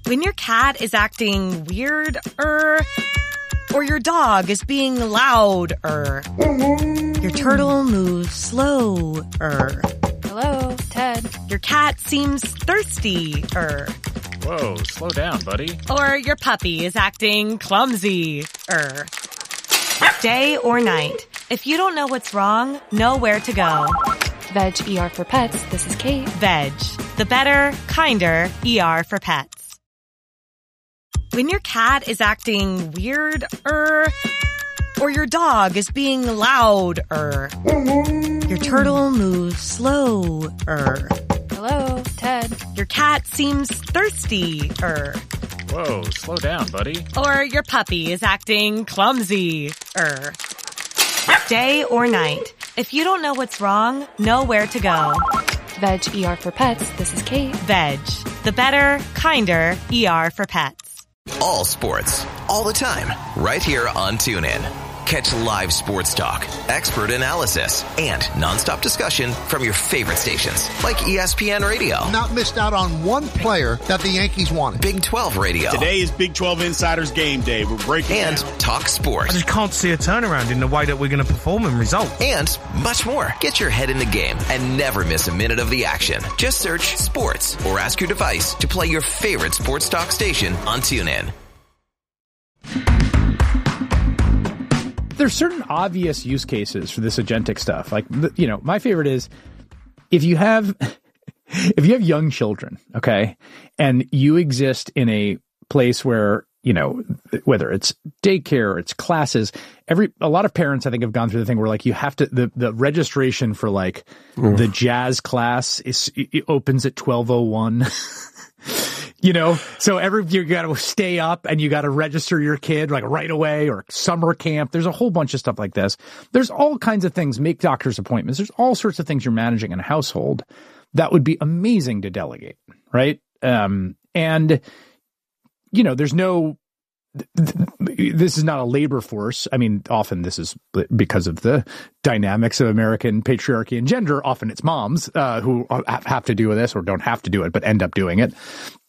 When your cat is acting weird, or your dog is being loud, your turtle moves slow, Hello, Ted. Your cat seems thirsty, Whoa, slow down, buddy. or your puppy is acting clumsy, Day or night, if you don't know what's wrong, know where to go. Veg ER for Pets. This is Kate. Veg, the better, kinder ER for pets. When your cat is acting weird, or your dog is being loud, your turtle moves slow, Hello, Ted. Your cat seems thirsty, Whoa, slow down, buddy. or your puppy is acting clumsy, Day or night, if you don't know what's wrong, know where to go. Veg ER for Pets. This is Kate. Veg, the better, kinder ER for pets. All sports, all the time, right here on TuneIn. Catch live sports talk, expert analysis, and nonstop discussion from your favorite stations like ESPN Radio. Not missed out on one player that the Yankees wanted. Big 12 Radio. Today is Big 12 Insiders Game Day. We're breaking and down. Talk Sports. I just can't see a turnaround in the way that we're going to perform and result. And much more. Get your head in the game and never miss a minute of the action. Just search sports or ask your device to play your favorite sports talk station on TuneIn. There's certain obvious use cases for this agentic stuff. Like, my favorite is if you have young children, okay, and you exist in a place where, whether it's daycare or it's classes, a lot of parents, I think, have gone through the thing where, like, you have to, the registration for, like, the jazz class it opens at 12:01. So you got to stay up and you got to register your kid like right away, or summer camp. There's a whole bunch of stuff like this. There's all kinds of things, make doctor's appointments. There's all sorts of things you're managing in a household that would be amazing to delegate, right? There's this is not a labor force. I mean, often this is because of the dynamics of American patriarchy and gender. Often it's moms who have to do this or don't have to do it, but end up doing it.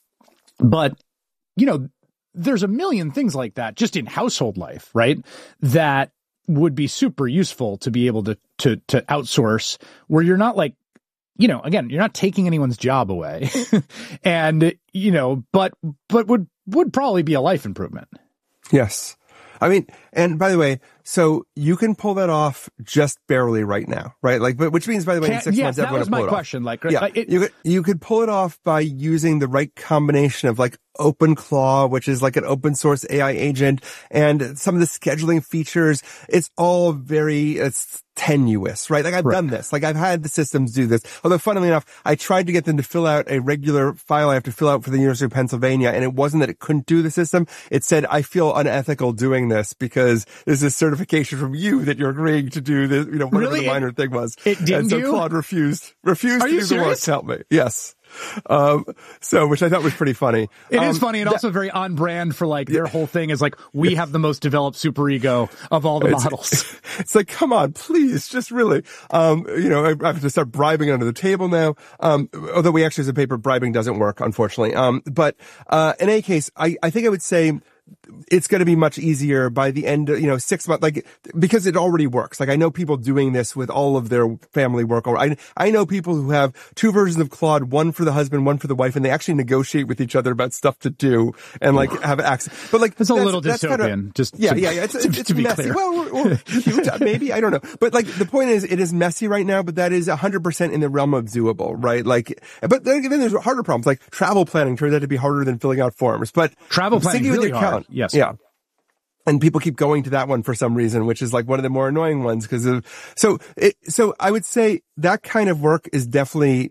But, there's a million things like that just in household life, right? That would be super useful to be able to outsource, where you're not like, again, you're not taking anyone's job away and, but would probably be a life improvement. Yes. I mean, and by the way, so you can pull that off just barely right now, right? Like, but which means, by the way, in 6 months, everyone will pull it off. That was my question. Like, yeah, you could pull it off by using the right combination of like OpenClaw, which is like an open source AI agent, and some of the scheduling features. It's all it's tenuous, right? Like I've done this. Like I've had the systems do this. Although funnily enough, I tried to get them to fill out a regular file I have to fill out for the University of Pennsylvania, and it wasn't that it couldn't do the system. It said, I feel unethical doing this because there's this certification from you that you're agreeing to do this, whatever the minor thing was. It dinged and so you? Claude refused Are to you do the work serious? to help me. Yes. Which I thought was pretty funny. It is funny and also very on brand for like their whole thing is like, we have the most developed superego of all the models. It's like, come on, please, just really, I have to start bribing under the table now. Although we actually, as a paper, bribing doesn't work, unfortunately. In any case, I think I would say it's going to be much easier by the end of, 6 months, like, because it already works. Like, I know people doing this with all of their family work, or I know people who have 2 versions of Claude, one for the husband, one for the wife, and they actually negotiate with each other about stuff to do and like have access. But like, it's a little dystopian. It's to be messy. clear. Well, or cute, maybe, I don't know. But like, the point is, it is messy right now, but that is 100% in the realm of doable, right? Like, but then there's harder problems, like travel planning turns out to be harder than filling out forms. But travel planning is really hard. Yes. Yeah. And people keep going to that one for some reason, which is like one of the more annoying ones so I would say that kind of work is definitely,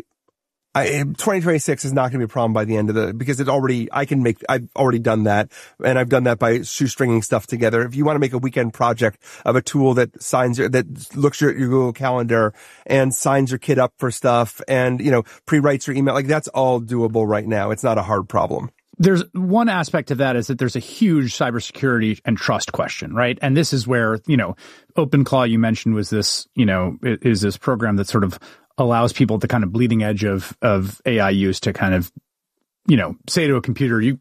2026 is not going to be a problem by the end of because I've already done that, and I've done that by shoestringing stuff together. If you want to make a weekend project of a tool that looks at your Google Calendar and signs your kid up for stuff and, pre-writes your email, like that's all doable right now. It's not a hard problem. There's one aspect of that is that there's a huge cybersecurity and trust question, right? And this is where, OpenClaw you mentioned was this, is this program that sort of allows people at the kind of bleeding edge of AI use to kind of, say to a computer, you